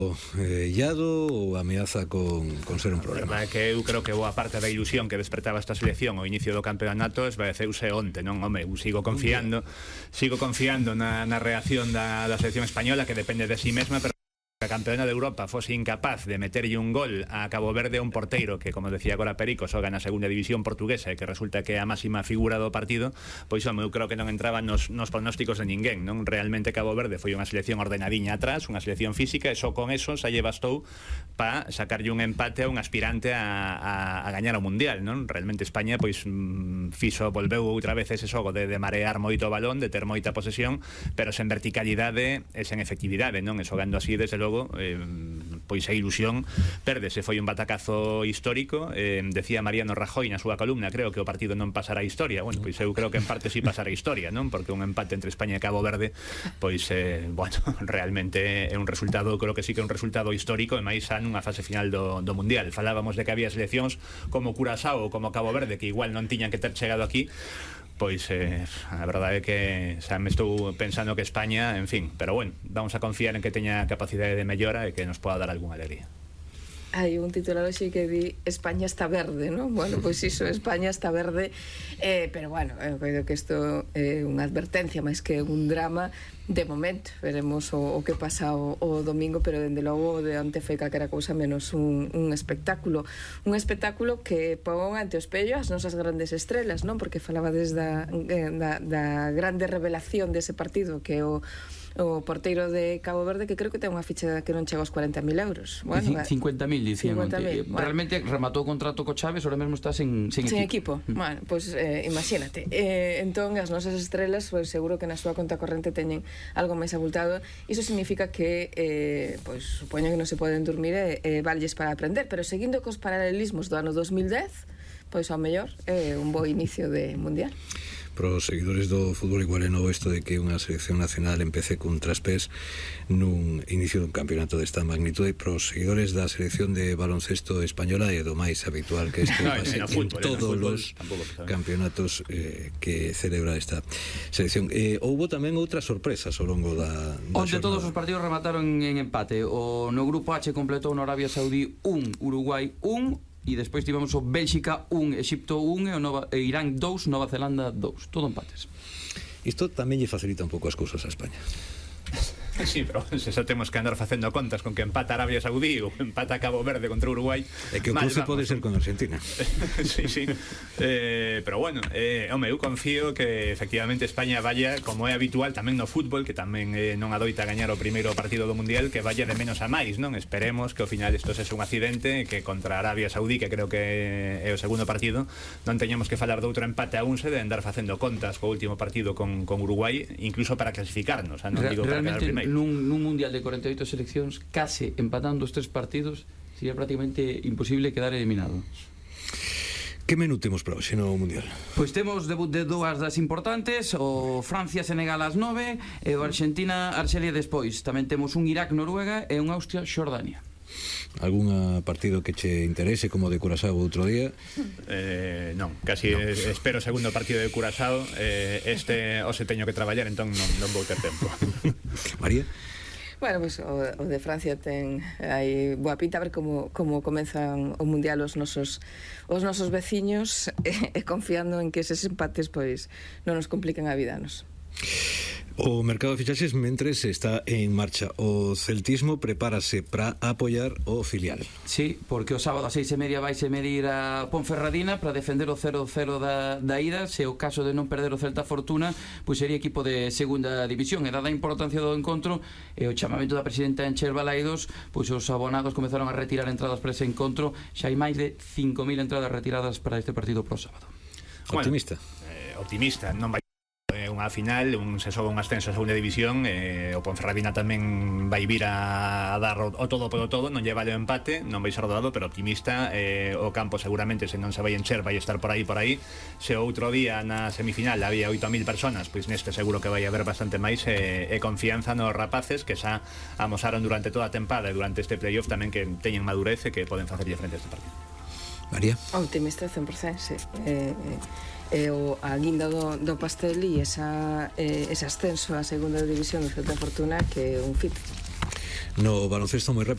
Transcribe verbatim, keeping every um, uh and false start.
Eh, Iado ou ameaza con, con ser un problema? A verdade é que eu creo que boa parte da ilusión que despertaba esta selección ao inicio do campeonato esvaeceuse onte, non? Home, eu sigo confiando sigo confiando na, na reacción da, da selección española, que depende de si mesma, pero a campeona de Europa fose incapaz de meterlle un gol a Cabo Verde, un porteiro que, como decía agora Perico, xoga na segunda división portuguesa e que resulta que é a máxima figura do partido, pois home, eu creo que non entraba nos, nos pronósticos de ninguén, non? Realmente Cabo Verde foi unha selección ordenadiña atrás, unha selección física, e só con eso xa lle bastou para sacarlle un empate a un aspirante a, a, a gañar o Mundial, non? Realmente España, pois, mm, fixo, volveu outra vez ese xogo de, de marear moito o balón, de ter moita posesión, pero sen verticalidade e sen efectividade, non? E xogando así, desde logo, Eh, pois a ilusión perdese. Foi un batacazo histórico. eh, decía Mariano Rajoy na súa columna, creo que o partido non pasará a historia. Bueno, pois eu creo que en parte sí pasará a historia, non? Porque un empate entre España e Cabo Verde, pois, eh, bueno, realmente é un resultado, creo que sí que é un resultado histórico, e máis xa nunha fase final do, do Mundial. Falábamos de que había seleccións como Curazao ou como Cabo Verde que igual non tiñan que ter chegado aquí. Pois eh, a verdade é que xa me estou pensando que España, en fin, pero bueno, vamos a confiar en que teña capacidade de mellora e que nos poda dar algunha alegría. Hai un titular hoxe que di España está verde, non? Bueno, pois iso, España está verde, eh, pero bueno, eu creo que isto é unha advertencia máis que un drama. De momento, veremos o, o que pasa o, o domingo, pero dende logo de onte foi calquera cousa menos un, un espectáculo un espectáculo que pon ante o espello as nosas grandes estrelas, non? Porque falaba desde da, da, da grande revelación dese partido, que é o o porteiro de Cabo Verde, que creo que ten unha ficha que non chega aos cuarenta mil euros. Bueno, cincuenta mil, dicían. Bueno. Realmente rematou o contrato co Chaves, ahora mesmo está sen, sen, sen equipo. equipo. Mm. Bueno, pois pues, eh, imagínate. Eh, entón, as nosas estrelas, pues, seguro que na súa conta corrente teñen algo máis abultado. Iso significa que, eh, pois, pues, supoño que non se poden dormir e eh, valles para aprender, pero seguindo cos paralelismos do ano dos mil dez, pois, ao mellor, é eh, un bo inicio de Mundial. Para os seguidores do fútbol igual é novo isto de que unha selección nacional empece cun traspés nun inicio dun campeonato desta magnitude. Para os seguidores da selección de baloncesto española é do máis habitual que isto no, pase en, fútbol, en todos fútbol, os campeonatos eh, que celebra esta selección. Eh, houbo tamén outras sorpresas ao longo da, da onde todos os partidos remataron en empate. O no grupo H completou no Arabia Saudí un, Uruguai un, e despois tivemos o Bélxica un, Exipto un e o Nova, e Irán dous, Nova Zelanda dous, todo empates. Isto tamén lle facilita un pouco as cousas a España. Sí, pero se xa temos que andar facendo contas con que empata Arabia Saudí ou empata Cabo Verde contra Uruguai. É que o cruce pode ser con Argentina. Sí, sí. Eh, pero bueno, eh, home, eu confío que efectivamente España vaya, como é habitual tamén no fútbol, que tamén eh, non adoita gañar o primeiro partido do Mundial, que vaya de menos a máis, non? Esperemos que ao final isto sexa un accidente, que contra Arabia Saudí, que creo que é o segundo partido, non teñamos que falar de outro empate a unse, de andar facendo contas co último partido con, con Uruguai, incluso para clasificarnos, non digo para quedar primeiro. Nun, nun mundial de cuarenta e oito seleccións, case empatando os tres partidos, sería prácticamente imposible quedar eliminado. Que menú temos para hoxe no mundial? Pois temos debut de dúas das importantes, o Francia-Senegal ás nove e o Argentina-Arxelia despois. Tamén temos un Irak-Noruega e un Austria-Xordania. Alguna partido que che interese como de Curazao outro día? Eh, non, casi no. es, espero o segundo partido de Curazao. eh, Este hoxe teño que traballar, entón non, non vou ter tempo. María? Bueno, pues, o, o de Francia ten aí boa pinta, a ver como, como comenzan o Mundial os nosos os nosos veciños, e, e confiando en que eses empates pois non nos compliquen a vida nos. O mercado de fichaxes mentres está en marcha. O celtismo prepárase para apoiar o filial. Sí, porque o sábado a seis e media vaise medir a Ponferradina para defender o cero cero da, da ida. Se o caso de non perder o Celta Fortuna, pois sería equipo de segunda división. E dada a importancia do encontro e o chamamento da presidenta Encher Balaidos, pois os abonados comezaron a retirar entradas para ese encontro. Xa hai máis de cinco mil entradas retiradas para este partido pro sábado. Optimista? Bueno, eh, optimista, non vai unha final, un se xoga un ascenso a segunda división, eh, o Ponferradina tamén vai vir a, a dar o, o todo polo todo, non lle vale o empate, non vai ser rodado, pero optimista. eh, o campo seguramente, se non se vai encher, vai estar por aí por aí. Se outro día na semifinal había oito mil personas, pois neste seguro que vai haber bastante máis, e, e confianza nos rapaces que xa amosaron durante toda a tempada e durante este playoff tamén que teñen madurez e que poden facerlle frente a este partido. María? Optimista cen por cento, sí. eh, eh. E o, a guinda do, do pastel e esa, eh, ese ascenso a segunda división do Celta Fortuna, que é un fit. No baloncesto moi rápido.